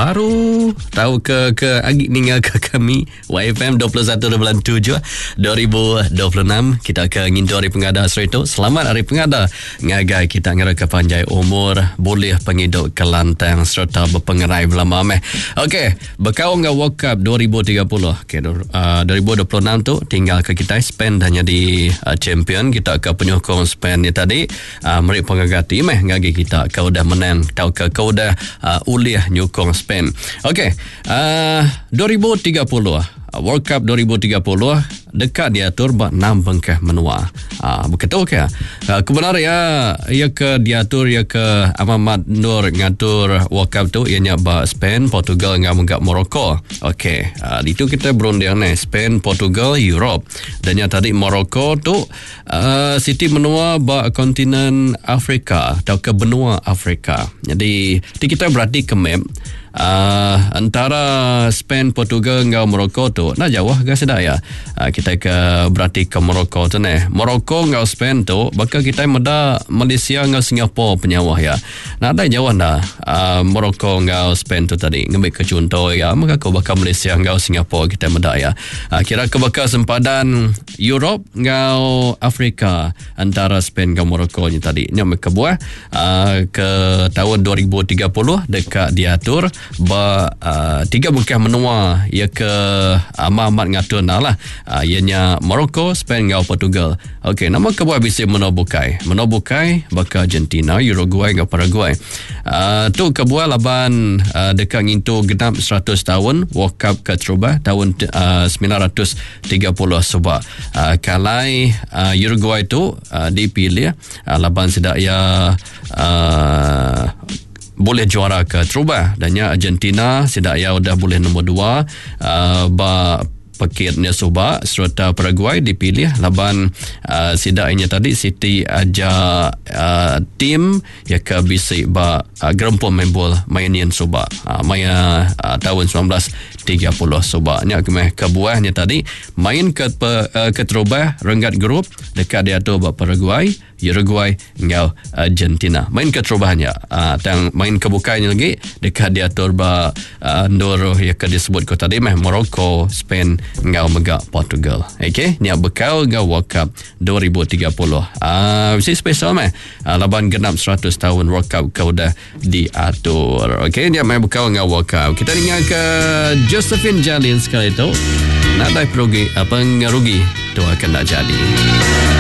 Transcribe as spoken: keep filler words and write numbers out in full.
baru tahu ke ke agik ningal ke kami Y F M dua puluh satu bulan tujuh dua ribu dua puluh enam. Kita ke ngintu hari pengada serito. Selamat hari pengada. Ngagai kita ngera ke panjai umur boleh penghidup Kelantan serta berpengerai belama meh. Okey, berkau ngah World Cup dua ribu tiga puluh. Okey, uh, dua ribu dua puluh enam tu tinggal ke kita Spain hanya di uh, champion. Kita ke penyokong Spain ni tadi uh, meri pengagati meh ngagi kita kau dah menang tahu ke kau dah uh, uliah nyokong Spain. Okey, uh, dua ribu tiga puluh World Cup dua ribu tiga puluh dekat diatur buat enam bengkah menua. Ah, betul ke? Uh, kebenaran ya, ia ke diatur ia ke Amamat Nur ngatur World Cup tu ianya ba Spain, Portugal ngam menggak Morocco. Okey, uh, itu kita berunding ni Spain, Portugal, Europe. Dan yang tadi Morocco tu uh, Siti menua ba kontinen Afrika atau ke benua Afrika. Jadi di kita berarti ke map uh, antara Spain, Portugal dengan Morocco tu nah jauh ke sedaya. Uh, kita ke berarti ke Morocco tu ni. Morocco dengan Spain tu bakal kita meda Malaysia dengan Singapura penyawah ya. Nah ada jauh dah uh, Morocco dengan Spain tu tadi. Ngambil ke contoh ya, maka kau bakal Malaysia dengan Singapura kita meda ya. Uh, kira ke bakal sempadan Europe dengan Afrika antara Spain dengan Morocco ni tadi. Nyam ke buah uh, ke tahun dua ribu tiga puluh dekat diatur ba uh, tiga bengkah menua ia ke amat ngatur lah uh, ianya Morocco, Spain dengan Portugal. Okey, nama kebuah bisa menobukai menobukai baka Argentina, Uruguay dengan Paraguay. Uh, tu kebuah laban uh, dekat ngintu genap seratus tahun World Cup ke Truba tahun uh, sembilan ratus tiga puluh sebab uh, kalai uh, Uruguay tu uh, dipilih uh, laban sedak ia uh, boleh juara ke Truba dan ya Argentina sedak ia dah boleh nombor dua uh, ba paketnya Suba serta Paraguay dipilih laban uh, sidaknya tadi Siti aja uh, tim yang ke bisi ba uh, gerempun membol mainin Suba uh, maya uh, tahun sembilan belas tiga puluh Suba nya kemeh kebuahnya tadi main ke uh, ke Truba renggat grup dekat dia tu ba Paraguay, Uruguay dengan Argentina. Main ke terubahnya uh, dan main ke bukanya lagi dekat diatur ba uh, Ndoro yang ke disebut kota di meh Morocco, Spain dengan megak Portugal. Okey, ni bekal dengan World Cup dua ribu tiga puluh. Ah, uh, mesti special meh. Uh, laban genap seratus tahun World Cup kau dah diatur. Okey, ni main bekal dengan World Cup. Kita dengar ke Josephine Jalin sekali tu. Nak dah rugi apa rugi tu akan tak jadi.